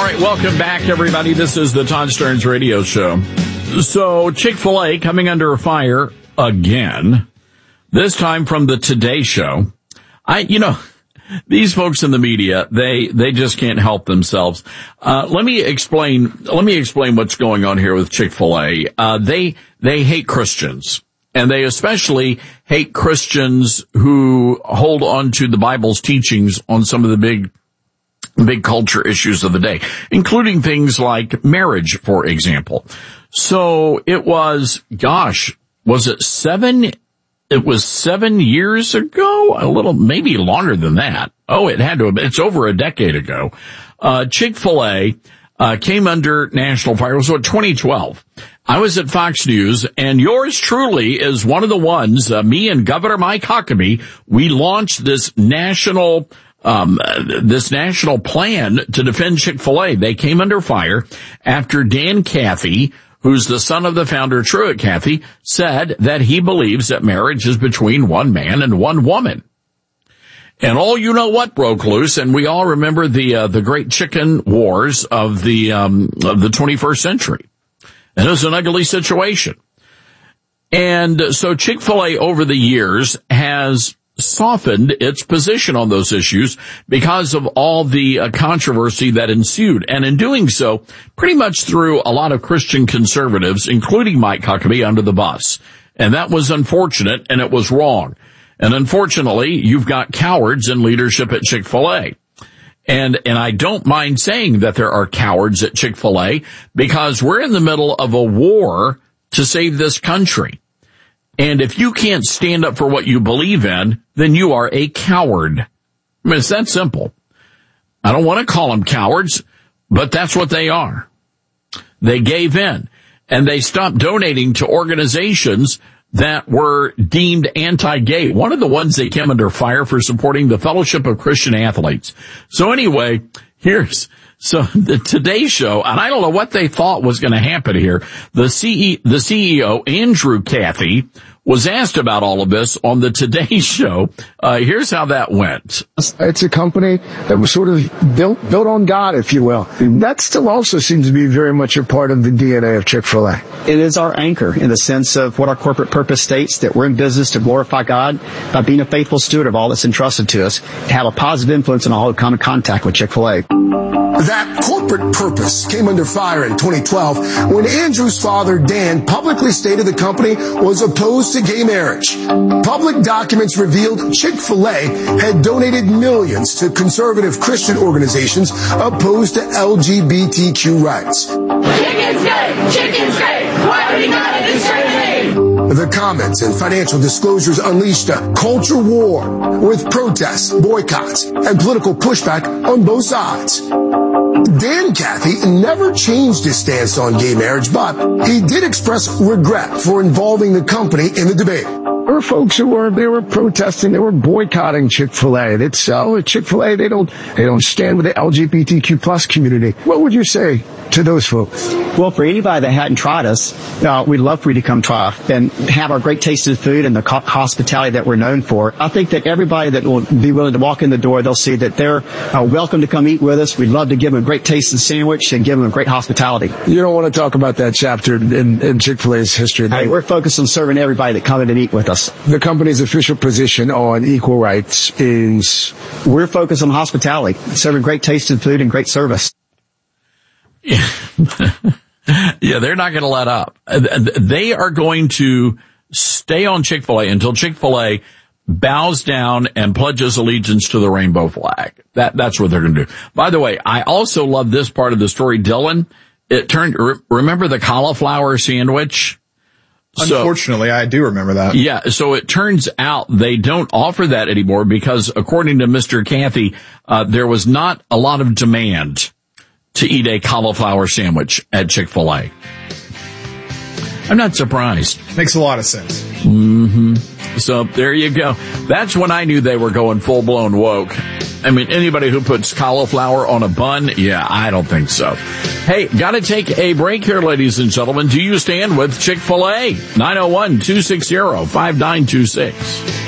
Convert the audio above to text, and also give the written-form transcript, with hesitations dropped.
right, welcome back, everybody. This is the Todd Stearns Radio Show. So, Chick-fil-A coming under fire again, this time from the Today Show. These folks in the media, they just can't help themselves. Let me explain what's going on here with Chick-fil-A. They hate Christians, and they especially hate Christians who hold on to the Bible's teachings on some of the big culture issues of the day, including things like marriage, for example. So it was, was it 7 years ago? A little, maybe longer than that. Oh, it had to have been. It's over a decade ago. Chick-fil-A came under national fire. It was 2012. I was at Fox News, and yours truly is one of the ones, me and Governor Mike Huckabee, we launched this national plan to defend Chick-fil-A. They came under fire after Dan Cathy, who's the son of the founder, Truett Cathy, said that he believes that marriage is between one man and one woman. And all you know what broke loose, and we all remember the great chicken wars of the 21st century. And it was an ugly situation. And so Chick-fil-A over the years has softened its position on those issues because of all the controversy that ensued. And in doing so, pretty much threw a lot of Christian conservatives, including Mike Huckabee, under the bus. And that was unfortunate, and it was wrong. And unfortunately, you've got cowards in leadership at Chick-fil-A. And I don't mind saying that there are cowards at Chick-fil-A because we're in the middle of a war to save this country. And if you can't stand up for what you believe in, then you are a coward. I mean, it's that simple. I don't want to call them cowards, but that's what they are. They gave in, and they stopped donating to organizations that were deemed anti-gay. One of the ones they came under fire for supporting the Fellowship of Christian Athletes. So anyway, so the Today Show, and I don't know what they thought was going to happen here. The CEO, Andrew Cathy, was asked about all of this on the Today Show. Here's how that went. It's a company that was sort of built on God, if you will. That still also seems to be very much a part of the DNA of Chick-fil-A. It is our anchor in the sense of what our corporate purpose states, that we're in business to glorify God by being a faithful steward of all that's entrusted to us, to have a positive influence on all who come in contact with Chick-fil-A. That corporate purpose came under fire in 2012 when Andrew's father, Dan, publicly stated the company was opposed to gay marriage. Public documents revealed Chick-fil-A had donated millions to conservative Christian organizations opposed to LGBTQ rights. Chicken's gay! Chicken's gay! Why are we not discriminating? The comments and financial disclosures unleashed a culture war with protests, boycotts, and political pushback on both sides. Dan Cathy never changed his stance on gay marriage, but he did express regret for involving the company in the debate. There were folks who were protesting, they were boycotting Chick-fil-A. At Chick-fil-A, they don't stand with the LGBTQ plus community. What would you say to those folks? Well, for anybody that hadn't tried us, we'd love for you to come try and have our great tasting food and the hospitality that we're known for. I think that everybody that will be willing to walk in the door, they'll see that they're welcome to come eat with us. We'd love to give them a great tasting sandwich and give them a great hospitality. You don't want to talk about that chapter in Chick-fil-A's history. Hey, we're focused on serving everybody that come in and eat with us. The company's official position on equal rights is? We're focused on hospitality, serving great tasting food and great service. Yeah, they're not going to let up. They are going to stay on Chick-fil-A until Chick-fil-A bows down and pledges allegiance to the rainbow flag. That's what they're going to do. By the way, I also love this part of the story, Dylan. Remember the cauliflower sandwich? Unfortunately, I do remember that. Yeah, so it turns out they don't offer that anymore because, according to Mr. Cathy, there was not a lot of demand to eat a cauliflower sandwich at Chick-fil-A. I'm not surprised. Makes a lot of sense. Mm-hmm. So there you go. That's when I knew they were going full-blown woke. I mean, anybody who puts cauliflower on a bun, yeah, I don't think so. Hey, gotta take a break here, ladies and gentlemen. Do you stand with Chick-fil-A? 901-260-5926.